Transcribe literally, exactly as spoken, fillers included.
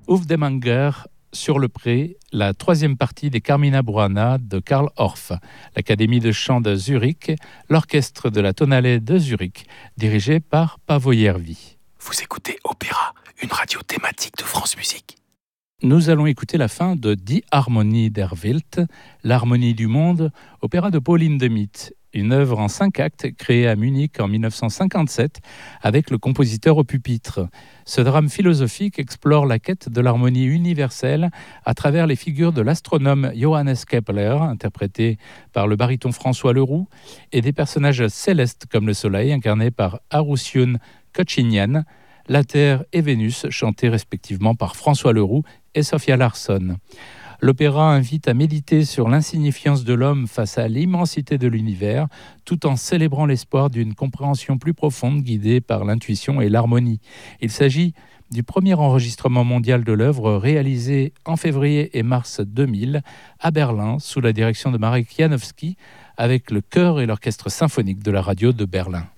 Auf dem Anger, sur le pré, la troisième partie des Carmina Burana de Karl Orff, l'Académie de chant de Zurich, l'orchestre de la Tonhalle de Zurich, dirigé par Paavo Järvi. Vous écoutez Opéra, une radio thématique de France Musique. Nous allons écouter la fin de Die Harmonie der Welt, l'harmonie du monde, opéra de Paul Hindemith, une œuvre en cinq actes créée à Munich en dix-neuf cent cinquante-sept avec le compositeur au pupitre. Ce drame philosophique explore la quête de l'harmonie universelle à travers les figures de l'astronome Johannes Kepler, interprété par le baryton François Leroux, et des personnages célestes comme le soleil, incarnés par Arusyun Kochinian, la Terre et Vénus, chantés respectivement par François Leroux et Sophia Larsson. L'opéra invite à méditer sur l'insignifiance de l'homme face à l'immensité de l'univers, tout en célébrant l'espoir d'une compréhension plus profonde guidée par l'intuition et l'harmonie. Il s'agit du premier enregistrement mondial de l'œuvre réalisé en février et mars deux mille à Berlin sous la direction de Marek Janowski avec le chœur et l'orchestre symphonique de la radio de Berlin.